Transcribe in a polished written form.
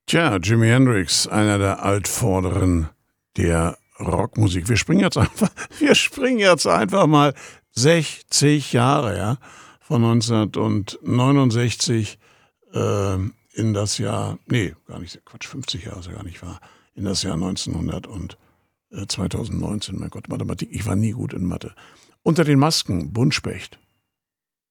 Tja, Jimi Hendrix, einer der Altvorderen der Rockmusik. Wir springen jetzt einfach mal 60 Jahre, ja, von 1969 in das Jahr, nee, gar nicht, Quatsch, 50 Jahre ist ja gar nicht wahr, in das Jahr 1900 und 2019, mein Gott, Mathematik, ich war nie gut in Mathe. Unter den Masken, Buntspecht.